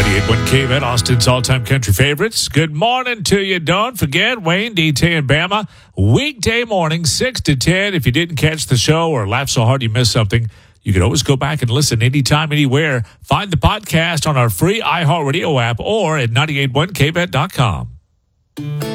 98.1 KVET, Austin's all-time country favorites. Good morning to you. Don't forget, Wayne, DT, and Bama, weekday morning, 6 to 10. If you didn't catch the show or laugh so hard you missed something, you can always go back and listen anytime, anywhere. Find the podcast on our free iHeartRadio app or at 981kvet.com.